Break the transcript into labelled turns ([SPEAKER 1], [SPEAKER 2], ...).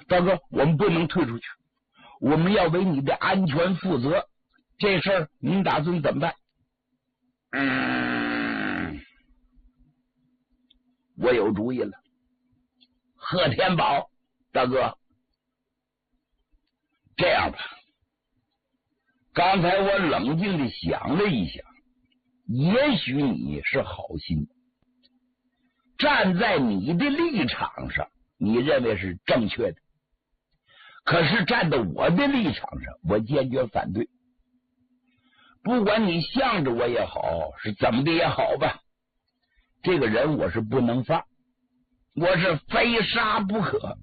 [SPEAKER 1] 大哥，我们不能退出去，我们要为你的安全负责。这事儿您打算怎么办？我有主意了。贺天宝，大哥，这样吧，刚才我冷静的想了一想，也许你是好心，站在你的立场上，你认为是正确的，可是站在我的立场上，我坚决反对。不管你向着我也好，是怎么的也好吧，这个人我是不能放，我是非杀不可。